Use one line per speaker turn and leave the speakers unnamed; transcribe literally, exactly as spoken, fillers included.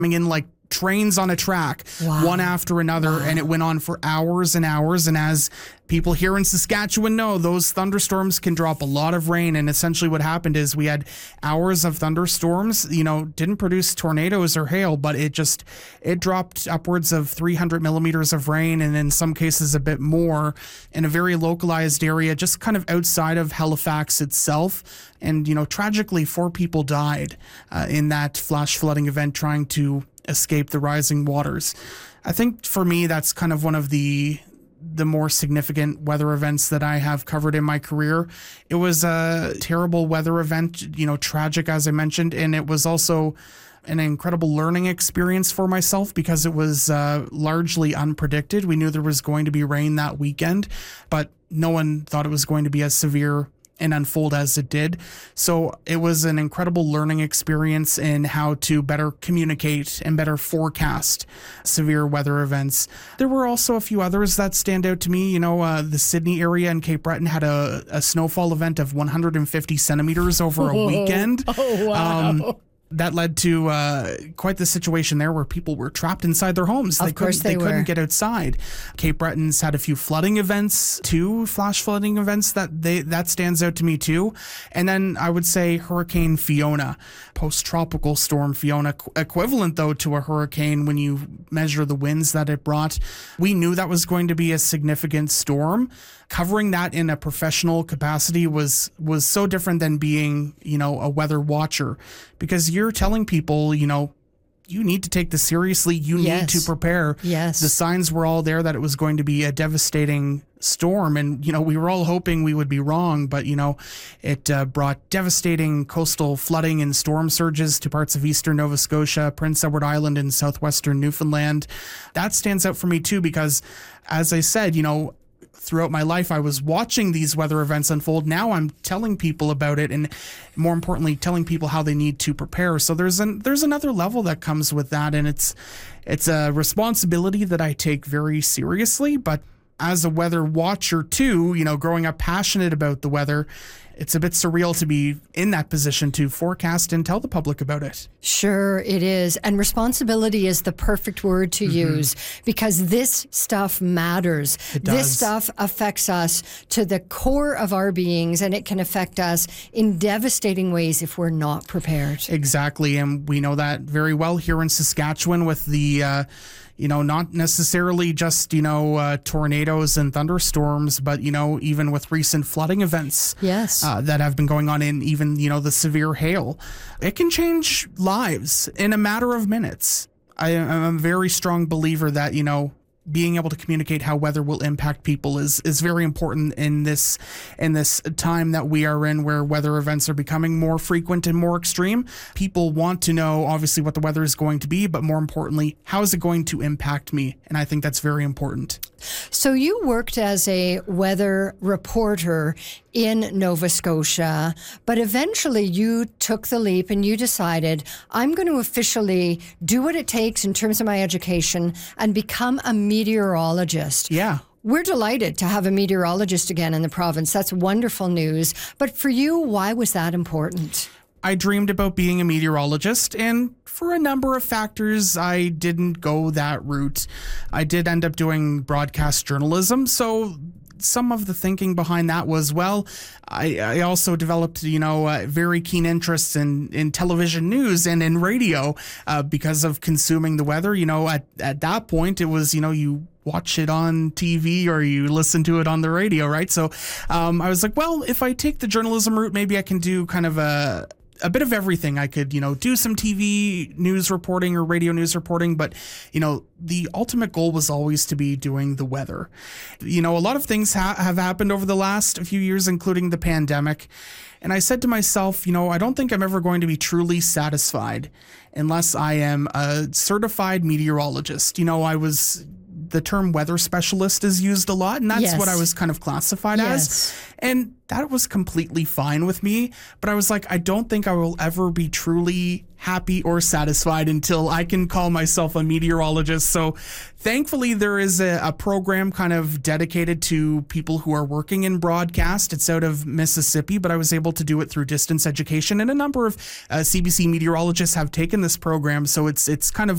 coming in like trains on a track,
wow.
one after another, wow. and it went on for hours and hours. And as people here in Saskatchewan know, those thunderstorms can drop a lot of rain. And essentially what happened is we had hours of thunderstorms, you know, didn't produce tornadoes or hail, but it just, it dropped upwards of three hundred millimeters of rain, and in some cases a bit more, in a very localized area, just kind of outside of Halifax itself. And, you know, tragically, four people died uh, in that flash flooding event trying to escape the rising waters. I think for me, that's kind of one of the the more significant weather events that I have covered in my career. It was a terrible weather event, you know, tragic, as I mentioned, and it was also an incredible learning experience for myself because it was uh, largely unpredicted. We knew there was going to be rain that weekend, but no one thought it was going to be as severe and unfold as it did. So it was an incredible learning experience in how to better communicate and better forecast severe weather events. There were also a few others that stand out to me. You know, uh, the Sydney area and Cape Breton had a, a snowfall event of one hundred fifty centimeters over a weekend.
Oh, wow. Um,
That led to uh, quite the situation there where people were trapped inside their homes.
Of
they
course
couldn't,
they,
they
were.
couldn't get outside. Cape Breton's had a few flooding events too, flash flooding events that they that stands out to me too. And then I would say Hurricane Fiona, post-tropical storm Fiona, equivalent though to a hurricane when you measure the winds that it brought. We knew that was going to be a significant storm. Covering that in a professional capacity was was so different than being, you know, a weather watcher, because you're telling people, you know, you need to take this seriously. You
yes.
need to prepare.
Yes.
The signs were all there that it was going to be a devastating storm. And, you know, we were all hoping we would be wrong, but, you know, it uh, brought devastating coastal flooding and storm surges to parts of eastern Nova Scotia, Prince Edward Island, and southwestern Newfoundland. That stands out for me too, because as I said, you know, throughout my life, I was watching these weather events unfold. Now I'm telling people about it, and more importantly, telling people how they need to prepare. So there's an there's another level that comes with that, and it's it's a responsibility that I take very seriously. But as a weather watcher too, you know, growing up passionate about the weather, it's a bit surreal to be in that position to forecast and tell the public about it.
Sure, it is. And responsibility is the perfect word to mm-hmm. use, because this stuff matters.
It does.
This stuff affects us to the core of our beings, and it can affect us in devastating ways if we're not prepared.
Exactly. And we know that very well here in Saskatchewan with the, uh, you know, not necessarily just, you know, uh, tornadoes and thunderstorms, but, you know, even with recent flooding events
yes.
uh, that have been going on, in even, you know, the severe hail. It can change lives in a matter of minutes. I am a very strong believer that, you know, being able to communicate how weather will impact people is is very important in this in this time that we are in, where weather events are becoming more frequent and more extreme. People want to know, obviously, what the weather is going to be, but more importantly, how is it going to impact me? And I think that's very important.
So you worked as a weather reporter in Nova Scotia, but eventually you took the leap and you decided, I'm going to officially do what it takes in terms of my education and become a meteorologist.
Yeah.
We're delighted to have a meteorologist again in the province. That's wonderful news. But for you, why was that important?
I dreamed about being a meteorologist, and for a number of factors, I didn't go that route. I did end up doing broadcast journalism, so some of the thinking behind that was, well, I, I also developed, you know, uh, very keen interests in, in television news and in radio uh, because of consuming the weather. You know, at, at that point, it was, you know, you watch it on T V or you listen to it on the radio, right? So um, I was like, well, if I take the journalism route, maybe I can do kind of a a bit of everything. I could, you know, do some T V news reporting or radio news reporting, but, you know, the ultimate goal was always to be doing the weather. You know, a lot of things ha- have happened over the last few years, including the pandemic. And I said to myself, you know, I don't think I'm ever going to be truly satisfied unless I am a certified meteorologist. You know, I was... the term weather specialist is used a lot, and that's
yes.
what I was kind of classified
yes.
as. And that was completely fine with me. But I was like, I don't think I will ever be truly happy or satisfied until I can call myself a meteorologist. So thankfully, there is a, a program kind of dedicated to people who are working in broadcast. It's out of Mississippi, but I was able to do it through distance education. And a number of uh, C B C meteorologists have taken this program. So it's it's kind of